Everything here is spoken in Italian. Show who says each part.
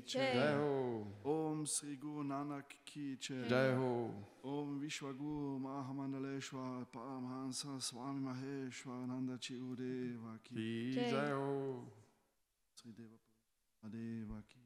Speaker 1: Jai.
Speaker 2: Jai Ho.
Speaker 1: Om Sri Guru Nanak Ki Jai.
Speaker 2: Jai Ho.
Speaker 1: Om Vishwaguru Mahamandaleshwar Paramahansa Swami Maheshwar Nanda Chirudeva Ki
Speaker 2: Jai Ho.
Speaker 1: Sri Deva Deva Ki